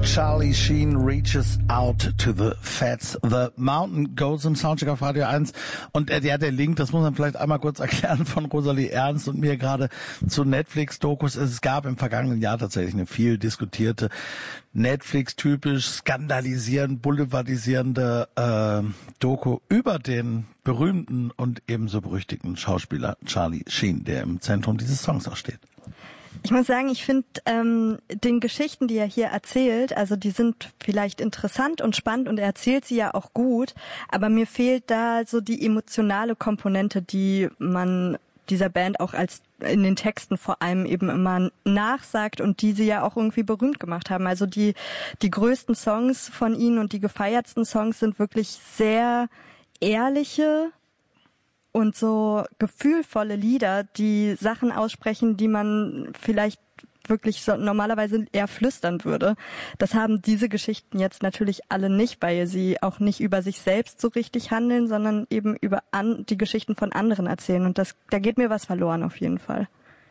Charlie Sheen reaches out to the Fats. The Mountain Goes im Soundcheck auf Radio 1. Und der Link, das muss man vielleicht einmal kurz erklären, von Rosalie Ernst und mir gerade zu Netflix-Dokus. Es gab im vergangenen Jahr tatsächlich eine viel diskutierte, Netflix-typisch skandalisierend, boulevardisierende Doku über den berühmten und ebenso berüchtigten Schauspieler Charlie Sheen, der im Zentrum dieses Songs auch steht. Ich muss sagen, ich finde den Geschichten, die er hier erzählt, also die sind vielleicht interessant und spannend und er erzählt sie ja auch gut, aber mir fehlt da so die emotionale Komponente, die man dieser Band auch als in den Texten vor allem eben immer nachsagt und die sie ja auch irgendwie berühmt gemacht haben. Also die größten Songs von ihnen und die gefeiertsten Songs sind wirklich sehr ehrliche und so gefühlvolle Lieder, die Sachen aussprechen, die man vielleicht wirklich so normalerweise eher flüstern würde. Das haben diese Geschichten jetzt natürlich alle nicht, weil sie auch nicht über sich selbst so richtig handeln, sondern eben über die Geschichten von anderen erzählen. Und da geht mir was verloren auf jeden Fall.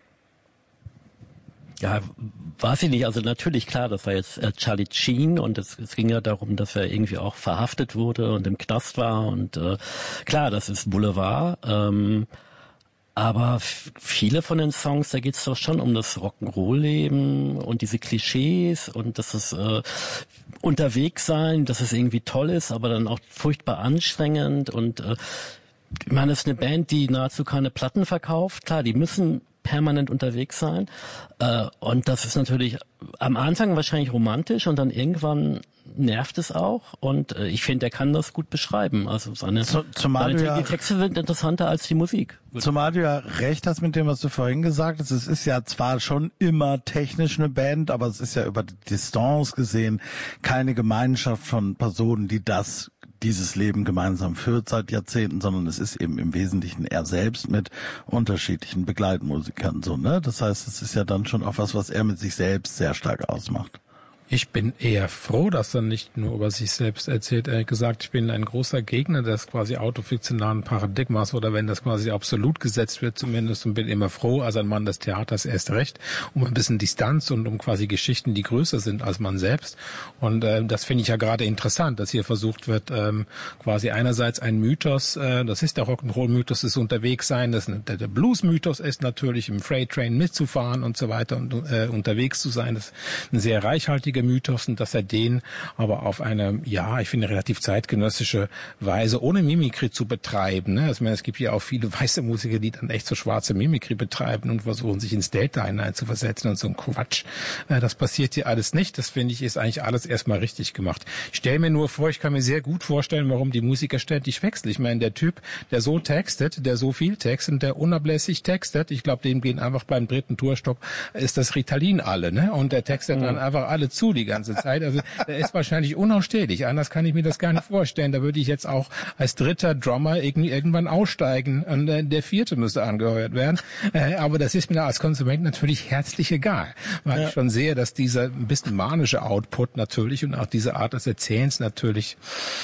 Ja, weiß ich nicht. Also natürlich, klar, das war jetzt Charlie Sheen und es ging ja darum, dass er irgendwie auch verhaftet wurde und im Knast war und klar, das ist Boulevard. Aber viele von den Songs, da geht's doch schon um das Rock'n'Roll-Leben und diese Klischees und dass es unterwegs sein, dass es irgendwie toll ist, aber dann auch furchtbar anstrengend und ich meine, das ist eine Band, die nahezu keine Platten verkauft. Klar, die müssen permanent unterwegs sein. Und das ist natürlich am Anfang wahrscheinlich romantisch und dann irgendwann nervt es auch. Und ich finde, er kann das gut beschreiben. Also die Texte sind interessanter als die Musik. Zumal du ja recht hast mit dem, was du vorhin gesagt hast. Es ist ja zwar schon immer technisch eine Band, aber es ist ja über die Distanz gesehen keine Gemeinschaft von Personen, die dieses Leben gemeinsam führt seit Jahrzehnten, sondern es ist eben im Wesentlichen er selbst mit unterschiedlichen Begleitmusikern, so, ne? Das heißt, es ist ja dann schon auch was er mit sich selbst sehr stark ausmacht. Ich bin eher froh, dass er nicht nur über sich selbst erzählt. Ehrlich gesagt, ich bin ein großer Gegner des quasi autofiktionalen Paradigmas oder wenn das quasi absolut gesetzt wird zumindest und bin immer froh, als ein Mann des Theaters erst recht, um ein bisschen Distanz und um quasi Geschichten, die größer sind als man selbst. Und das finde ich ja gerade interessant, dass hier versucht wird, quasi einerseits ein Mythos, das ist der Rock'n'Roll-Mythos, des Unterwegssein, der Blues-Mythos ist natürlich im Freight Train mitzufahren und so weiter und unterwegs zu sein. Das ist ein sehr reichhaltiger Mythos und dass er den aber auf eine, ja, ich finde relativ zeitgenössische Weise ohne Mimikry zu betreiben. Ne? Also, es gibt ja auch viele weiße Musiker, die dann echt so schwarze Mimikry betreiben und versuchen, sich ins Delta hineinzuversetzen und so ein Quatsch. Das passiert hier alles nicht. Das finde ich ist eigentlich alles erstmal richtig gemacht. Ich stelle mir nur vor, ich kann mir sehr gut vorstellen, warum die Musiker ständig wechseln. Ich meine, der Typ, der so textet, der so viel textet, der unablässig textet, ich glaube, dem gehen einfach beim dritten Tourstopp ist das Ritalin alle, ne? Und der textet dann einfach alle zu die ganze Zeit. Also der ist wahrscheinlich unausstehlich. Anders kann ich mir das gar nicht vorstellen. Da würde ich jetzt auch als dritter Drummer irgendwann aussteigen und der vierte müsste angeheuert werden. Aber das ist mir als Konsument natürlich herzlich egal, weil ich schon sehe, dass dieser ein bisschen manische Output natürlich und auch diese Art des Erzählens natürlich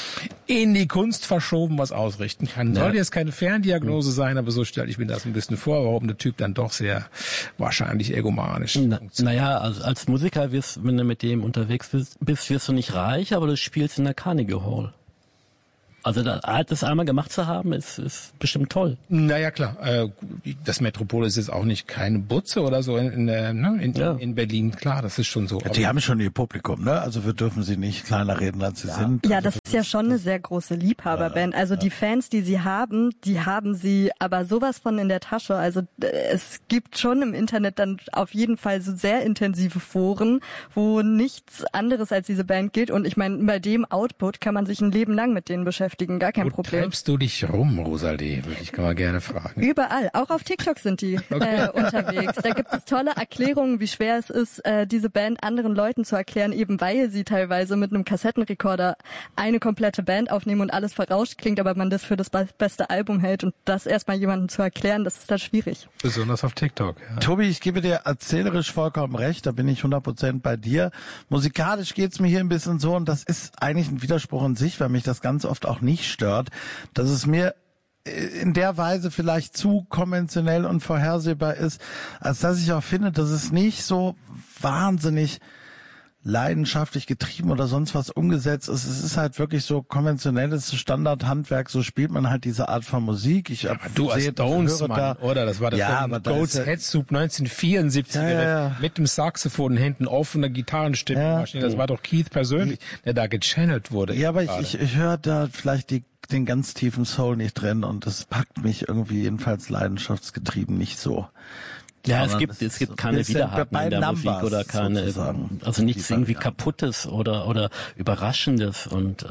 in die Kunst verschoben was ausrichten kann. Soll jetzt keine Ferndiagnose sein, aber so stelle ich mir das ein bisschen vor, warum der Typ dann doch sehr wahrscheinlich egomanisch Naja, also als Musiker wenn du mit dem unterwegs bist, wirst du nicht reich, aber du spielst in der Carnegie Hall. Also das einmal gemacht zu haben, ist bestimmt toll. Naja, klar. Das Metropol ist jetzt auch nicht keine Butze oder so in Berlin. Klar, das ist schon so. Ja, die haben schon ihr Publikum, ne? Also wir dürfen sie nicht kleiner reden, als sie sind. Ja, das ist ja schon eine sehr große Liebhaberband. Also die Fans, die sie haben, sie aber sowas von in der Tasche. Also es gibt schon im Internet dann auf jeden Fall so sehr intensive Foren, wo nichts anderes als diese Band gilt. Und ich meine, bei dem Output kann man sich ein Leben lang mit denen beschäftigen. Gar kein Problem. Wo treibst du dich rum, Rosalie? Würde ich mal gerne fragen. Überall. Auch auf TikTok sind die unterwegs. Da gibt es tolle Erklärungen, wie schwer es ist, diese Band anderen Leuten zu erklären, eben weil sie teilweise mit einem Kassettenrekorder eine komplette Band aufnehmen und alles verrauscht klingt, aber man das für das beste Album hält und das erstmal jemandem zu erklären, das ist da schwierig. Besonders auf TikTok. Ja. Tobi, ich gebe dir erzählerisch vollkommen recht, da bin ich 100% bei dir. Musikalisch geht's mir hier ein bisschen so und das ist eigentlich ein Widerspruch in sich, weil mich das ganz oft auch nicht stört, dass es mir in der Weise vielleicht zu konventionell und vorhersehbar ist, als dass ich auch finde, dass es nicht so wahnsinnig leidenschaftlich getrieben oder sonst was umgesetzt ist. Es ist halt wirklich so konventionelles Standardhandwerk, so spielt man halt diese Art von Musik. Du als Stones-Mann, oder? Das war der Film Goat's Head Soup 1974 mit dem Saxophon hinten offener Gitarrenstimme. Das war doch Keith persönlich, der da gechannelt wurde. Ja, aber ich höre da vielleicht den ganz tiefen Soul nicht drin und das packt mich irgendwie jedenfalls leidenschaftsgetrieben nicht so. Ja, es gibt keine Widerhaken in der Musik oder keine, also nichts irgendwie Kaputtes oder Überraschendes und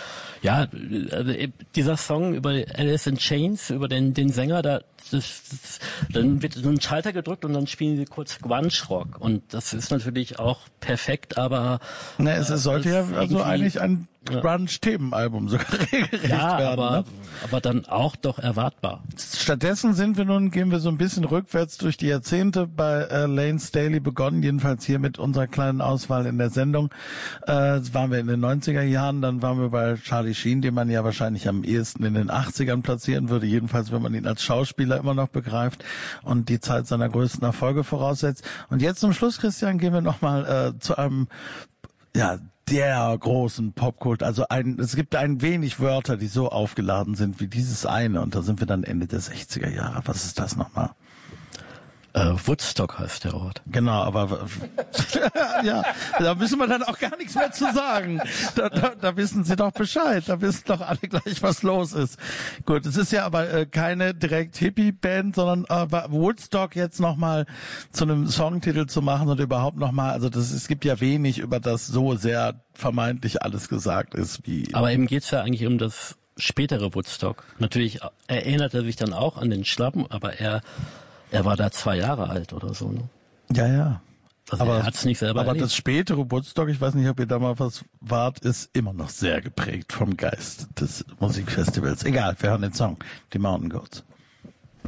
dieser Song über Alice in Chains, über den Sänger, dann wird so ein Schalter gedrückt und dann spielen sie kurz Grunge-Rock und das ist natürlich auch perfekt, aber es sollte ja also eigentlich ein Grunge-Themenalbum sogar regelrecht werden. Aber dann auch doch erwartbar. Stattdessen gehen wir so ein bisschen rückwärts durch die Jahrzehnte. Bei Layne Staley begonnen, jedenfalls hier mit unserer kleinen Auswahl in der Sendung. Waren wir in den 90er Jahren, dann waren wir bei Charlie Sheen, den man ja wahrscheinlich am ehesten in den 80ern platzieren würde, jedenfalls wenn man ihn als Schauspieler immer noch begreift und die Zeit seiner größten Erfolge voraussetzt. Und jetzt zum Schluss, Christian, gehen wir nochmal zu einem, der großen Popkult. Also es gibt ein wenig Wörter, die so aufgeladen sind wie dieses eine. Und da sind wir dann Ende der 60er Jahre. Was ist das nochmal? Woodstock heißt der Ort. Genau, aber da müssen wir dann auch gar nichts mehr zu sagen. Da wissen Sie doch Bescheid. Da wissen doch alle gleich, was los ist. Gut, es ist ja aber keine direkt Hippie-Band, sondern Woodstock jetzt nochmal zu einem Songtitel zu machen und überhaupt nochmal, also es gibt ja wenig, über das so sehr vermeintlich alles gesagt ist wie. Aber eben geht's ja eigentlich um das spätere Woodstock. Natürlich erinnert er sich dann auch an den Schlappen, aber er war da 2 Jahre alt oder so, ne? Ja. Also er hat's nicht selber erlebt. Das spätere Woodstock, ich weiß nicht, ob ihr da mal was wart, ist immer noch sehr geprägt vom Geist des Musikfestivals. Egal, wir hören den Song, die Mountain Goats.